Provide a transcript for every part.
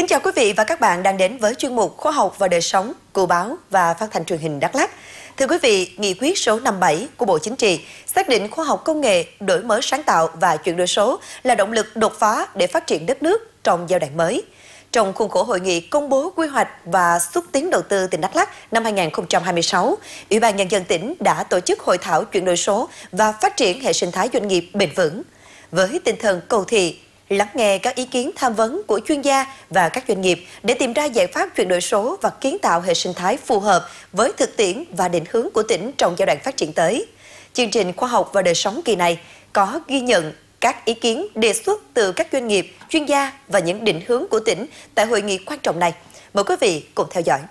Kính chào quý vị và các bạn đang đến với chuyên mục Khoa học và đời sống của báo và phát thanh truyền hình Đắk Lắk. Thưa quý vị, nghị quyết số 57 của Bộ Chính trị xác định khoa học công nghệ, đổi mới sáng tạo và chuyển đổi số là động lực đột phá để phát triển đất nước trong giai đoạn mới. Trong khuôn khổ hội nghị công bố quy hoạch và xúc tiến đầu tư tỉnh Đắk Lắk năm 2026, Ủy ban Nhân dân tỉnh đã tổ chức hội thảo chuyển đổi số và phát triển hệ sinh thái doanh nghiệp bền vững. Với tinh thần cầu thị, lắng nghe các ý kiến tham vấn của chuyên gia và các doanh nghiệp để tìm ra giải pháp chuyển đổi số và kiến tạo hệ sinh thái phù hợp với thực tiễn và định hướng của tỉnh trong giai đoạn phát triển tới. Chương trình Khoa học và đời sống kỳ này có ghi nhận các ý kiến đề xuất từ các doanh nghiệp, chuyên gia và những định hướng của tỉnh tại hội nghị quan trọng này. Mời quý vị cùng theo dõi.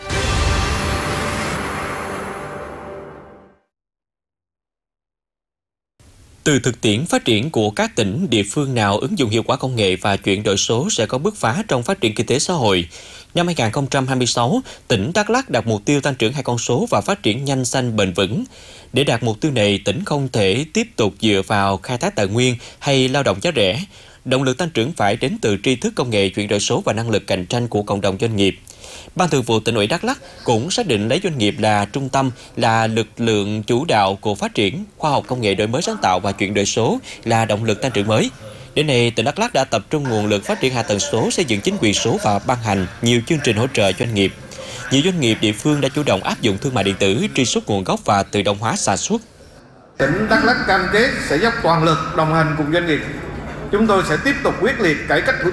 Từ thực tiễn phát triển của các tỉnh, địa phương nào ứng dụng hiệu quả công nghệ và chuyển đổi số sẽ có bứt phá trong phát triển kinh tế xã hội. Năm 2026, tỉnh Đắk Lắk đặt mục tiêu tăng trưởng 2 con số và phát triển nhanh, xanh, bền vững. Để đạt mục tiêu này, tỉnh không thể tiếp tục dựa vào khai thác tài nguyên hay lao động giá rẻ. Động lực tăng trưởng phải đến từ tri thức công nghệ, chuyển đổi số và năng lực cạnh tranh của cộng đồng doanh nghiệp. Ban Thường vụ Tỉnh ủy Đắk Lắk cũng xác định lấy doanh nghiệp là trung tâm, là lực lượng chủ đạo của phát triển khoa học công nghệ, đổi mới sáng tạo và chuyển đổi số là động lực tăng trưởng mới. Đến nay, tỉnh Đắk Lắk đã tập trung nguồn lực phát triển hạ tầng số, xây dựng chính quyền số và ban hành nhiều chương trình hỗ trợ doanh nghiệp. Nhiều doanh nghiệp địa phương đã chủ động áp dụng thương mại điện tử, truy xuất nguồn gốc và tự động hóa sản xuất. Tỉnh Đắk Lắk cam kết sẽ dốc toàn lực đồng hành cùng doanh nghiệp. Chúng tôi sẽ tiếp tục quyết liệt cải cách thủ